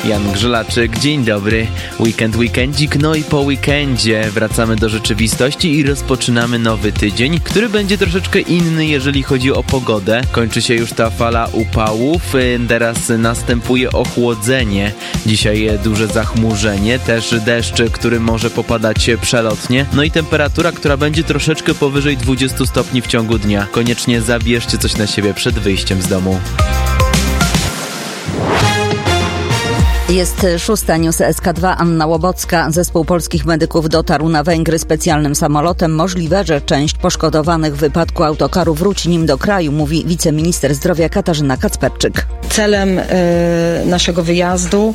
Jan Grzelaczyk, dzień dobry. Weekendzik, no i po weekendzie wracamy do rzeczywistości i rozpoczynamy nowy tydzień, który będzie troszeczkę inny, jeżeli chodzi o pogodę. Kończy się już ta fala upałów, teraz następuje ochłodzenie. Dzisiaj duże zachmurzenie, też deszcz, który może popadać przelotnie. No i temperatura, która będzie troszeczkę powyżej 20 stopni w ciągu dnia. Koniecznie zabierzcie coś na siebie przed wyjściem z domu. Jest 6. News SK2. Anna Łobocka. Zespół polskich medyków dotarł na Węgry specjalnym samolotem. Możliwe, że część poszkodowanych w wypadku autokaru wróci nim do kraju, mówi wiceminister zdrowia Katarzyna Kacperczyk. Celem naszego wyjazdu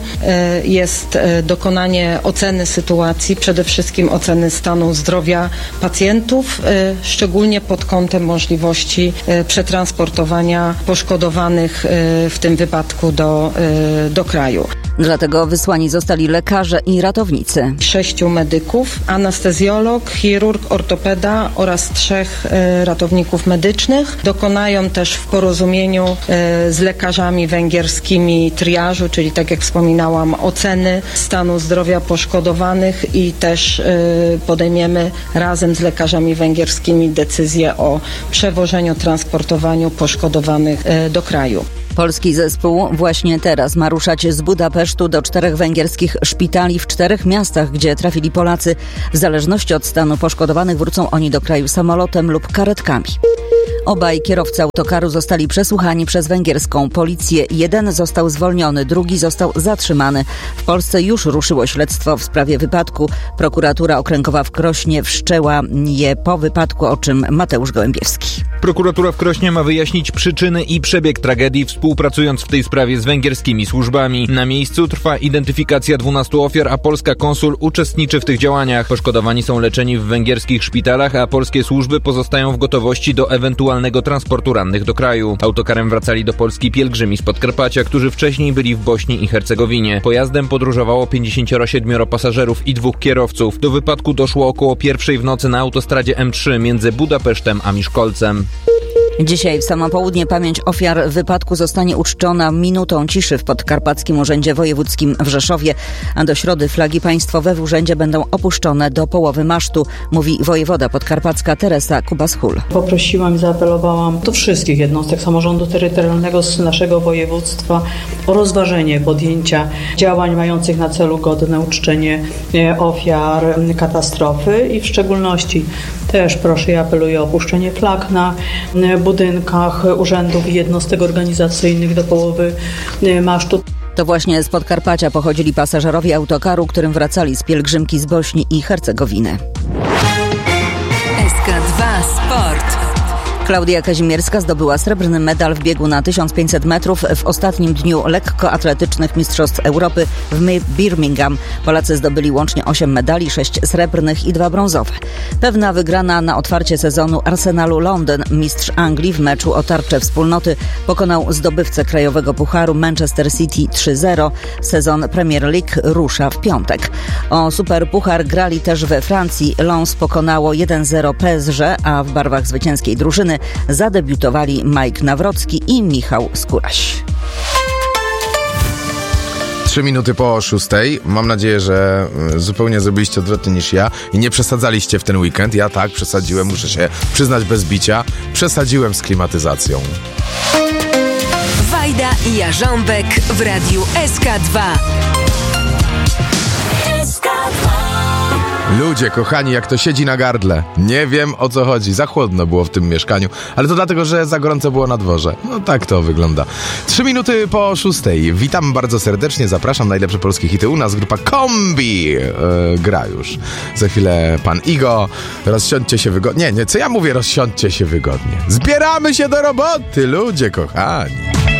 jest dokonanie oceny sytuacji, przede wszystkim oceny stanu zdrowia pacjentów, szczególnie pod kątem możliwości przetransportowania poszkodowanych w tym wypadku do kraju. Dlatego wysłani zostali lekarze i ratownicy. 6 medyków, anestezjolog, chirurg, ortopeda oraz 3 ratowników medycznych. Dokonają też w porozumieniu z lekarzami węgierskimi triażu, czyli tak jak wspominałam, oceny stanu zdrowia poszkodowanych i też podejmiemy razem z lekarzami węgierskimi decyzję o przewożeniu, transportowaniu poszkodowanych do kraju. Polski zespół właśnie teraz ma ruszać z Budapesztu do 4 węgierskich szpitali w 4 miastach, gdzie trafili Polacy. W zależności od stanu poszkodowanych wrócą oni do kraju samolotem lub karetkami. Obaj kierowcy autokaru zostali przesłuchani przez węgierską policję. Jeden został zwolniony, drugi został zatrzymany. W Polsce już ruszyło śledztwo w sprawie wypadku. Prokuratura Okręgowa w Krośnie wszczęła je po wypadku, o czym Mateusz Gołębiewski. Prokuratura w Krośnie ma wyjaśnić przyczyny i przebieg tragedii, współpracując w tej sprawie z węgierskimi służbami. Na miejscu trwa identyfikacja 12 ofiar, a polska konsul uczestniczy w tych działaniach. Poszkodowani są leczeni w węgierskich szpitalach, a polskie służby pozostają w gotowości do ewentualnego transportu rannych do kraju. Autokarem wracali do Polski pielgrzymi z Podkarpacia, którzy wcześniej byli w Bośni i Hercegowinie. Pojazdem podróżowało 57 pasażerów i 2 kierowców. Do wypadku doszło około 1:00 w nocy na autostradzie M3 między Budapesztem a Miszkolcem. Dzisiaj w samo południe pamięć ofiar wypadku zostanie uczczona minutą ciszy w Podkarpackim Urzędzie Wojewódzkim w Rzeszowie, a do środy flagi państwowe w urzędzie będą opuszczone do połowy masztu, mówi wojewoda podkarpacka Teresa Kubas-Hul. Poprosiłam i zaapelowałam do wszystkich jednostek samorządu terytorialnego z naszego województwa o rozważenie podjęcia działań mających na celu godne uczczenie ofiar katastrofy i w szczególności też proszę i apeluję o opuszczenie flag na budynkach urzędów i jednostek organizacyjnych do połowy masztu. To właśnie z Podkarpacia pochodzili pasażerowie autokaru, którym wracali z pielgrzymki z Bośni i Hercegowiny. SK2 Sport. Klaudia Kazimierska zdobyła srebrny medal w biegu na 1500 metrów w ostatnim dniu lekkoatletycznych Mistrzostw Europy w Birmingham. Polacy zdobyli łącznie 8 medali, 6 srebrnych i 2 brązowe. Pewna wygrana na otwarcie sezonu Arsenalu Londyn. Mistrz Anglii w meczu o tarczę wspólnoty pokonał zdobywcę krajowego pucharu Manchester City 3-0. Sezon Premier League rusza w piątek. O superpuchar grali też we Francji. Lens pokonało 1-0 PSG, a w barwach zwycięskiej drużyny zadebiutowali Mike Nawrocki i Michał Skóraś. 3 minuty po 6:00. Mam nadzieję, że zupełnie zrobiliście odwrotnie niż ja i nie przesadzaliście w ten weekend. Ja tak przesadziłem, muszę się przyznać bez bicia. Przesadziłem z klimatyzacją. Wajda i Jarząbek w radiu SK2. Ludzie, kochani, jak to siedzi na gardle. Nie wiem, o co chodzi. Za chłodno było w tym mieszkaniu, ale to dlatego, że za gorąco było na dworze. No tak to wygląda. 3 minuty po 6:00. Witam bardzo serdecznie, zapraszam. Najlepsze polskie hity u nas. Grupa Kombi gra już. Za chwilę pan Igo. Rozsiądźcie się wygodnie. Nie, co ja mówię? Rozsiądźcie się wygodnie. Zbieramy się do roboty, ludzie, kochani.